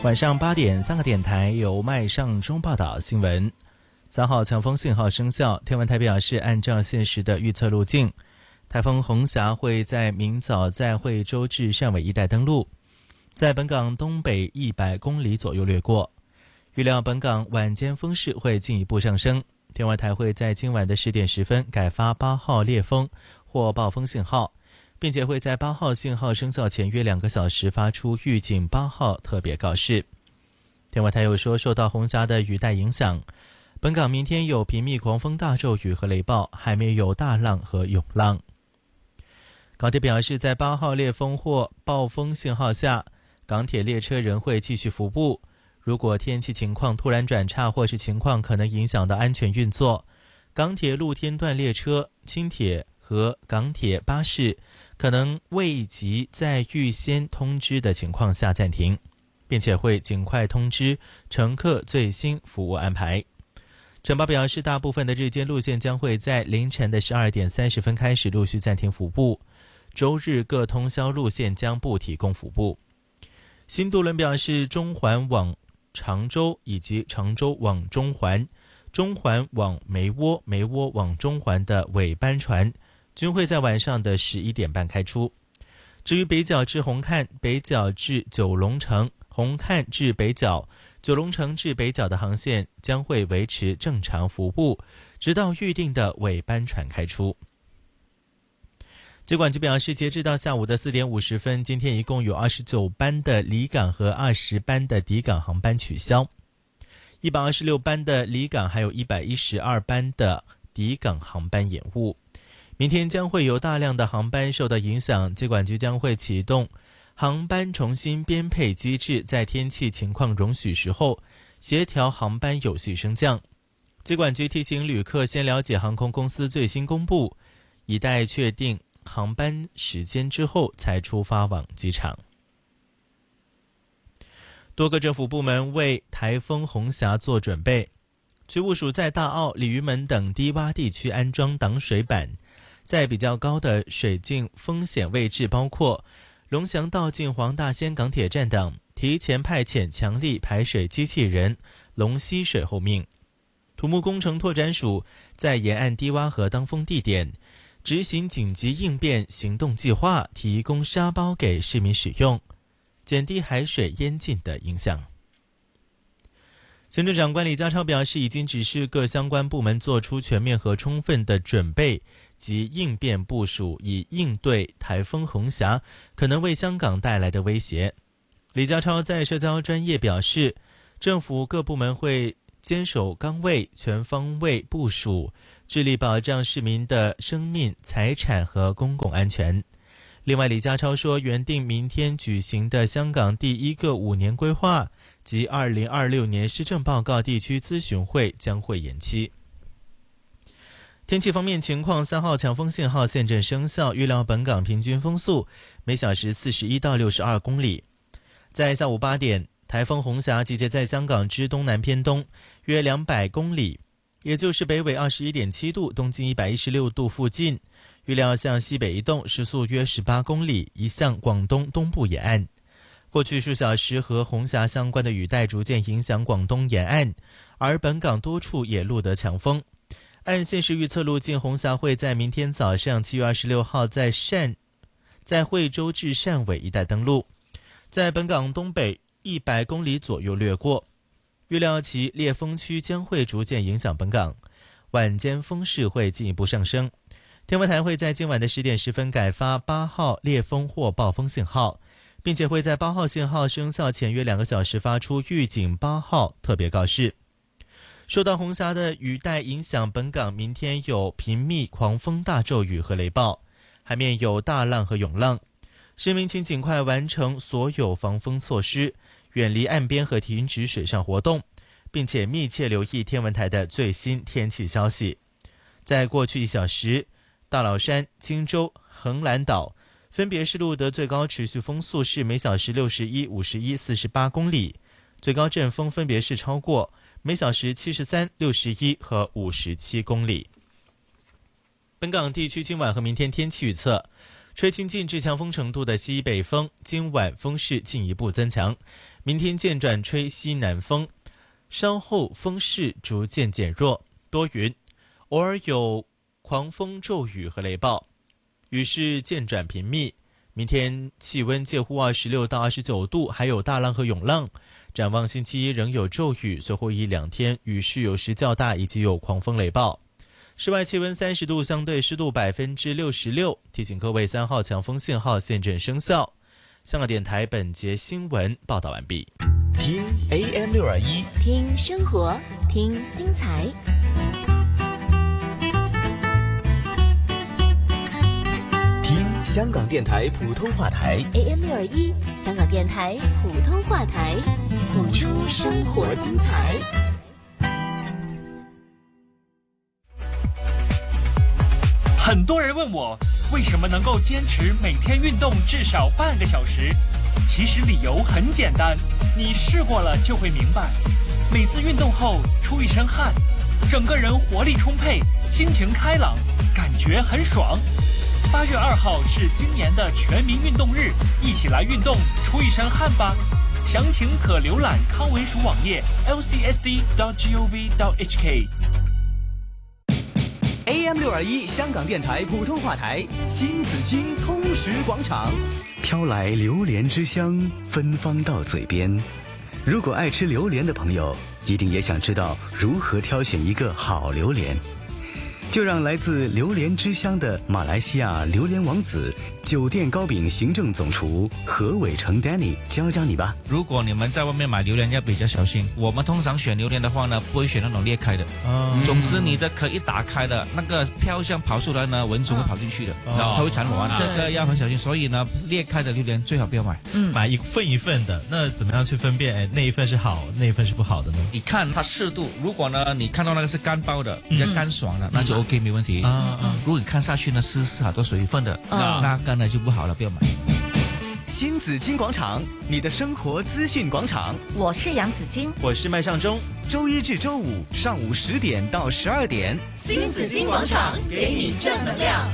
晚上8点，3个电台由麦尚中报道新闻。3号强风信号生效，天文台表示，按照现时的预测路径，台风红霞会在明早在惠州至汕尾一带登陆，在本港东北100公里左右掠过。预料本港晚间风势会进一步上升，天文台会在今晚的10点10分改发8号烈风或暴风信号，并且会在8号信号生效前约2个小时发出预警8号特别告示。天文台又说，受到红霞的雨带影响，本港明天有频密狂风大骤雨和雷暴，海面有大浪和涌浪。港铁表示，在8号烈风或暴风信号下，港铁列车仍会继续服务。如果天气情况突然转差，或是情况可能影响到安全运作，港铁露天段列车、轻铁和港铁巴士可能未及在预先通知的情况下暂停，并且会尽快通知乘客最新服务安排。承包表示，大部分的日间路线将会在凌晨的12点30分开始陆续暂停服务，周日各通宵路线将不提供服务。新渡轮表示，中环往常州以及常州往中环、中环往梅窝、梅窝往中环的尾班船均会在晚上的11点半开出。至于北角至红磡、北角至九龙城、红磡至北角、九龙城至北角的航线将会维持正常服务，直到预定的尾班船开出。机管局表示，截至到下午的4点50分，今天一共有29班的离港和20班的抵港航班取消，126班的离港还有112班的抵港航班延误。明天将会有大量的航班受到影响，机管局将会启动航班重新编配机制，在天气情况容许时候协调航班有序升降。机管局提醒旅客先了解航空公司最新公布，以待确定航班时间之后才出发往机场。多个政府部门为台风红霞做准备，渠务署在大澳、鲤鱼门等低洼地区安装挡水板，在比较高的水境风险位置，包括龙翔道近黄大仙港铁站等，提前派遣强力排水机器人龙吸水后命。土木工程拓展署在沿岸低洼和当风地点执行紧急应变行动计划，提供沙包给市民使用，减低海水淹进的影响。行政长官李家超表示，已经指示各相关部门做出全面和充分的准备及应变部署，以应对台风红霞可能为香港带来的威胁。李家超在社交专页表示，政府各部门会坚守岗位，全方位部署，致力保障市民的生命、财产和公共安全。另外，李家超说，原定明天举行的香港第一个5年规划及2026年施政报告地区咨询会将会延期。天气方面情况，3号强风信号现正生效，预料本港平均风速每小时41到62公里。在下午8点，台风红霞集结在香港之东南偏东约200公里，也就是北纬21.7度、东经116度附近，预料向西北移动，时速约18公里，移向广东东部沿岸。过去数小时和红霞相关的雨带逐渐影响广东沿岸，而本港多处也录得强风。按现时预测路径，红霞会在明天早上7月26号在惠州至汕尾一带登陆，在本港东北100公里左右掠过。预料其烈风区将会逐渐影响本港，晚间风势会进一步上升。天文台会在今晚的10点10分改发8号烈风或暴风信号，并且会在8号信号生效前约2个小时发出预警8号特别告示。受到红霞的雨带影响，本港明天有频密狂风大骤雨和雷暴，海面有大浪和涌浪。市民请尽快完成所有防风措施，远离岸边和停止水上活动，并且密切留意天文台的最新天气消息。在过去1小时，大老山、青洲、横兰岛分别是录得最高持续风速是每小时61、51、48公里，最高阵风分别是超过每小时73、61和57公里。本港地区今晚和明天天气预测， 吹清劲至强风程度的西北风，今晚风势进一步增强，明天渐转吹西南风，稍后风势逐渐减弱，多云，偶尔有狂风骤雨和雷暴，雨势渐转频密。明天气温介乎26到29度，还有大浪和涌浪。展望星期一仍有骤雨，随后1-2天雨势有时较大，以及有狂风雷暴。室外气温30度，相对湿度66%。提醒各位，3号强风信号现正生效。香港电台本节新闻报道完毕。 听 AM621， 听生活，听精彩。 听香港电台普通话台 AM621，香港电台普通话台，谱出生活精彩。 很多人问我为什么能够坚持每天运动至少半个小时，其实理由很简单，你试过了就会明白。每次运动后出一身汗，整个人活力充沛，心情开朗，感觉很爽。8月2号是今年的全民运动日，一起来运动出一身汗吧。详情可浏览康文署网页 lcsd.gov.hk。 AM621 香港电台普通话台新紫荆通识广场， 飘来榴莲之香，芬芳到嘴边。如果爱吃榴莲的朋友，一定也想知道如何挑选一个好榴莲。就让来自榴莲之乡的马来西亚榴莲王子酒店糕饼行政总厨何伟成 Danny 教你吧。 如果你们在外面买榴莲要比较小心，我们通常选榴莲的话呢，不会选那种裂开的。总之你的壳一打开的那个飘香跑出来呢，蚊虫会跑进去的，它会产卵，这个要很小心。所以呢，裂开的榴莲最好不要买。 买一份一份的，那怎么样去分辨？那一份是好，那一份是不好的呢？ 你看它适度，如果呢你看到那个是干包的，比较干爽的，那就 OK 没问题。如果你看下去呢是好多水分的，那个呢就不好了，不要买。 新紫荆广场，你的生活资讯广场。 我是杨紫荆， 我是麦尚中。 周一至周五上午10点到12点， 新紫荆广场给你正能量。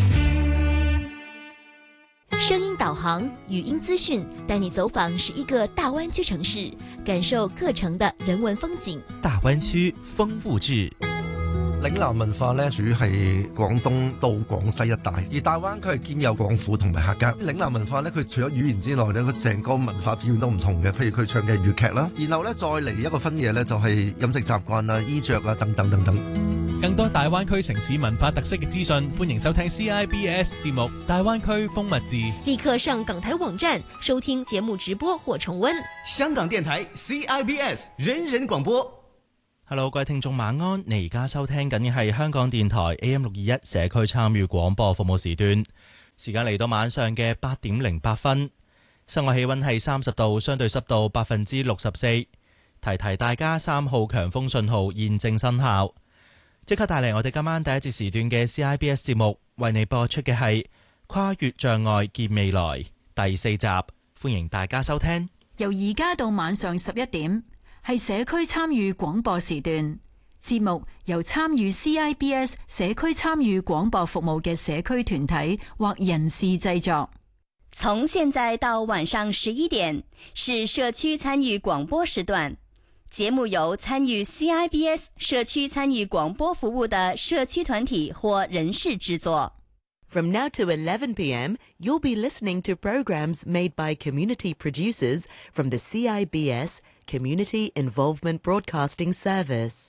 声音导航、语音资讯，带你走访11个大灣區城市，感受各城的人文風景。 大灣區風物誌。 嶺南文化咧，主要係廣東到廣西一帶，而大灣區係兼有廣府同埋客家。嶺南文化咧，佢除咗語言之外咧，佢成個文化表現都唔同嘅。譬如佢唱嘅粵劇啦，然後咧再嚟一個分野咧，就係飲食習慣啊、衣着啊等等等等。 更多大灣區城市文化特色嘅資訊，歡迎收聽 CIBS 節目《大灣區風物誌》。 立刻上港台網站收聽節目直播或重溫。 香港電台 CIBS 人人廣播。 Hello， 各位聽眾晚安，你而家收聽緊嘅係香港電台 AM621 社區參與廣播服務時段，時間嚟到晚上嘅8點08分，室外氣溫係30度，相對濕度64%。提提大家，3號強風信號現正生效。即刻帶嚟我哋今晚第一節時段嘅 CIBS 節目，為你播出嘅係跨越障礙見未來第4集，歡迎大家收聽。 由而家到晚上11點。係社區參與廣播時段，節目由參與 CIBS 社區參與廣播服務嘅社區團體或人士製作。 從現在到晚上11點是社區參與廣播時段，節目由參與 CIBS 社區參與廣播服務的社區團體或人士製作。 From now to 11 p.m., you'll be listening to programs made by community producers from the CIBS Community Involvement Broadcasting Service.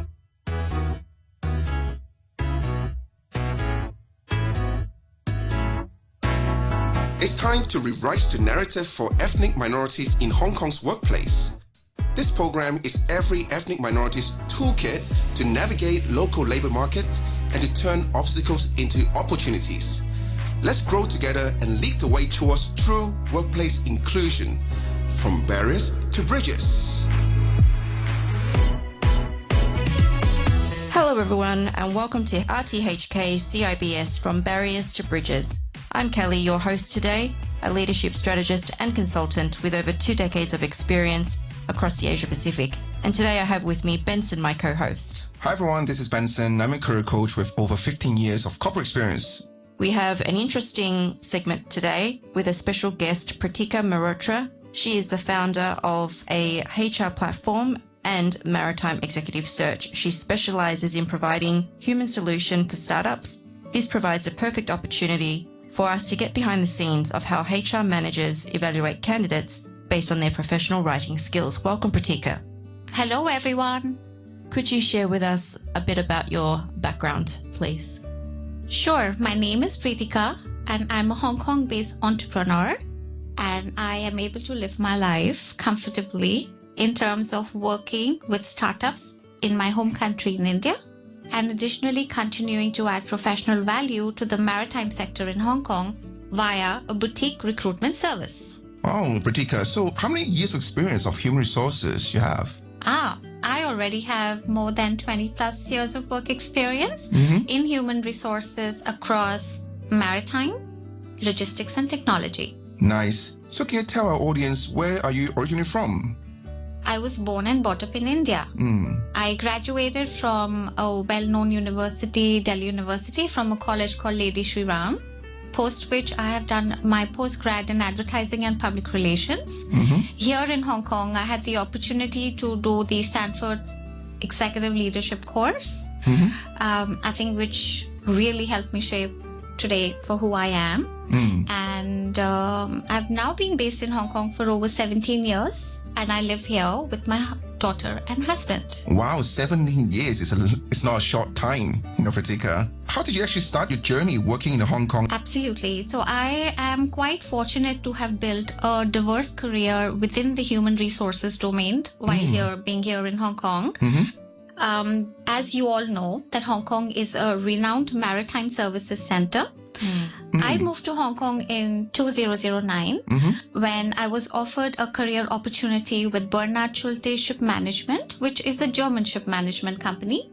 It's time to rewrite the narrative for ethnic minorities in Hong Kong's workplace. This program is every ethnic minority's toolkit to navigate local labor market and to turn obstacles into opportunities. Let's grow together and lead the way towards true workplace inclusion, from barriers to bridges. Hello everyone and welcome to RTHK CIBS From Barriers to Bridges. I'm Kelly, your host today, a leadership strategist and consultant with over 2 decades of experience across the Asia Pacific. And today I have with me Benson, my co-host. Hi everyone, this is Benson. I'm a career coach with over 15 years of corporate experience. We have an interesting segment today with a special guest, Pratika Mehrotra. She is the founder of a HR platform and maritime executive search. She specializes in providing human solution for startups. This provides a perfect opportunity for us to get behind the scenes of how HR managers evaluate candidates based on their professional writing skills. Welcome, Pratika. Hello, everyone. Could you share with us a bit about your background, please? Sure. My name is Pratika, and I'm a Hong Kong-based entrepreneur, and I am able to live my life comfortably in terms of working with startups in my home country in India, and additionally continuing to add professional value to the maritime sector in Hong Kong via a boutique recruitment service. Oh, Pratika, so how many years of experience of human resources you have? I already have more than 20 plus years of work experience in human resources across maritime, logistics and technology. Nice. So can you tell our audience, where are you originally from? I was born and brought up in India. I graduated from a well-known university, Delhi University, from a college called Lady Shri Ram, post which I have done my postgrad in advertising and public relations. Here in Hong Kong, I had the opportunity to do the Stanford Executive Leadership course, I think which really helped me shape today for who I am. And I've now been based in Hong Kong for over 17 years, and I live here with my daughter and husband. Wow, 17 years is not a short time, Pratika. How did you actually start your journey working in Hong Kong? Absolutely. So I am quite fortunate to have built a diverse career within the human resources domain while being here in Hong Kong. As you all know, that Hong Kong is a renowned maritime services center. I moved to Hong Kong in 2009 when I was offered a career opportunity with Bernhard Schulte Ship Management, which is a German ship management company.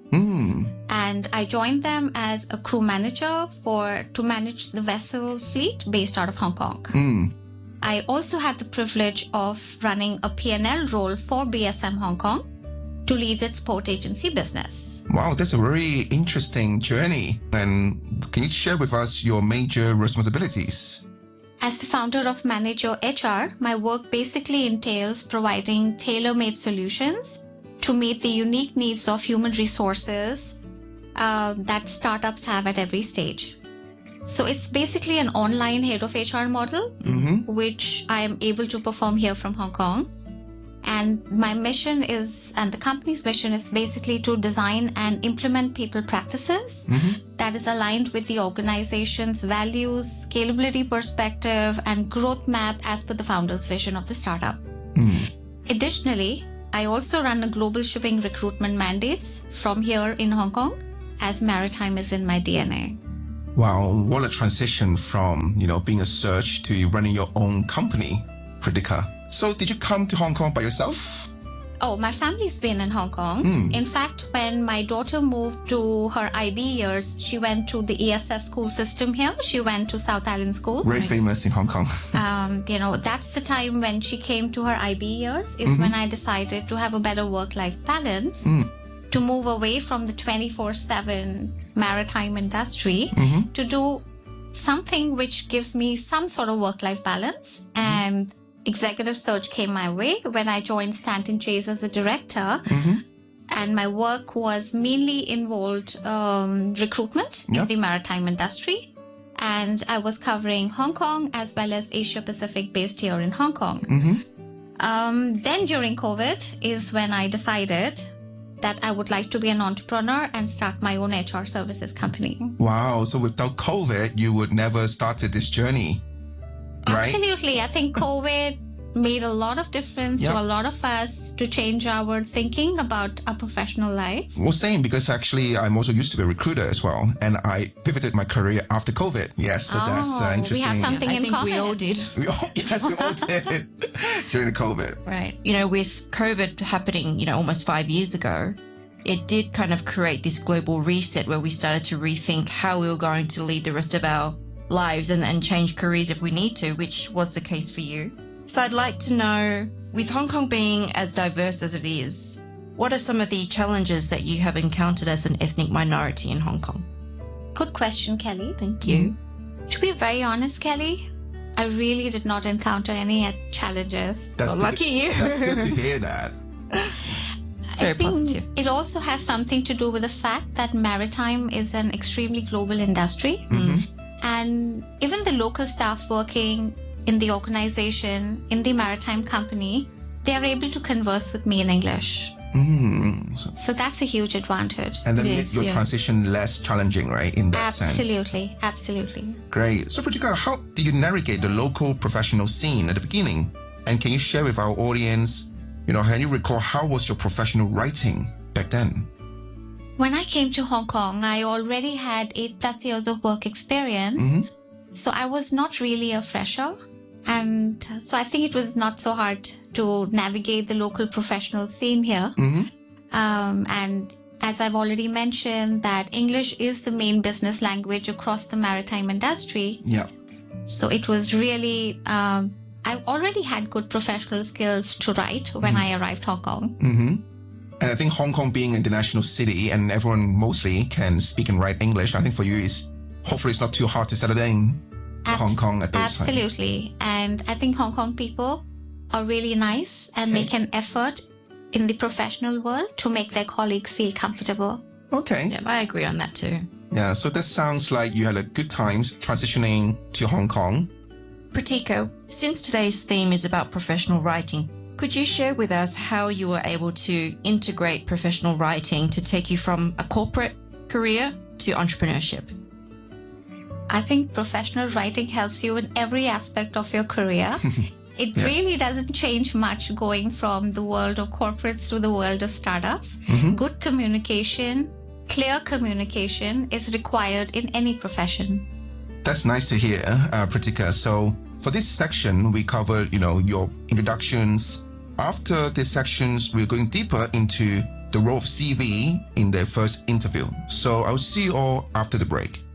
And I joined them as a crew manager to manage the vessel fleet based out of Hong Kong. I also had the privilege of running a P&L role for BSM Hong Kong to lead its port agency business. Wow, that's a very interesting journey. And can you share with us your major responsibilities? As the founder of Manager HR, my work basically entails providing tailor-made solutions to meet the unique needs of human resources that startups have at every stage. So it's basically an online head of HR model, which I am able to perform here from Hong Kong. And my mission is, and the company's mission is basically to design and implement people practices that is aligned with the organization's values, scalability perspective, and growth map as per the founder's vision of the startup. Additionally, I also run a global shipping recruitment mandates from here in Hong Kong, as maritime is in my DNA. Wow, what a transition from, being a search to running your own company, Pratika. So did you come to Hong Kong by yourself? Oh, my family's been in Hong Kong. In fact, when my daughter moved to her IB years, she went to the ESF school system here. She went to South Island School. Very famous in Hong Kong. That's the time when she came to her IB years, is when I decided to have a better work-life balance, to move away from the 24/7 maritime industry, to do something which gives me some sort of work-life balance. And executive search came my way when I joined Stanton Chase as a director. And my work was mainly involved recruitment in the maritime industry. And I was covering Hong Kong as well as Asia Pacific based here in Hong Kong. Then during COVID is when I decided that I would like to be an entrepreneur and start my own HR services company. Wow. So without COVID, you would never started this journey. Right? Absolutely. I think COVID made a lot of difference to a lot of us to change our thinking about our professional life. Well, same, because actually I'm also used to be a recruiter as well. And I pivoted my career after COVID. Yes, so that's interesting. We have something in common. I think we all did. Yes, we all did during the COVID. Right. With COVID happening, almost 5 years ago, it did kind of create this global reset where we started to rethink how we were going to lead the rest of our lives and change careers if we need to, which was the case for you. So I'd like to know, with Hong Kong being as diverse as it is, what are some of the challenges that you have encountered as an ethnic minority in Hong Kong? Good question, Kelly. Thank you. To be very honest, Kelly, I really did not encounter any challenges. That's lucky you. That's good to hear that. It's very positive. It also has something to do with the fact that maritime is an extremely global industry. And even the local staff working in the organization, in the maritime company, they are able to converse with me in English. So that's a huge advantage. And that makes your transition less challenging, right? In that sense. Absolutely. Great. So, Pratika, how do you navigate the local professional scene at the beginning? And can you share with our audience, can you recall how was your professional writing back then? When I came to Hong Kong, I already had 8+ years of work experience. So I was not really a fresher. And so I think it was not so hard to navigate the local professional scene here. And as I've already mentioned, that English is the main business language across the maritime industry. Yeah. So it was really, I already had good professional skills to write when I arrived Hong Kong. And I think Hong Kong being an international city and everyone mostly can speak and write English, I think for you hopefully it's not too hard to settle in Hong Kong at those times. Absolutely. And I think Hong Kong people are really nice and make an effort in the professional world to make their colleagues feel comfortable. Okay. Yeah, I agree on that too. Yeah, so that sounds like you had a good time transitioning to Hong Kong. Pratika, since today's theme is about professional writing, could you share with us how you were able to integrate professional writing to take you from a corporate career to entrepreneurship? I think professional writing helps you in every aspect of your career. It really doesn't change much going from the world of corporates to the world of startups. Good communication, clear communication is required in any profession. That's nice to hear, Pratika. So for this section, we covered, your introductions. After these sections, we're going deeper into the role of CV in their first interview. So I'll see you all after the break.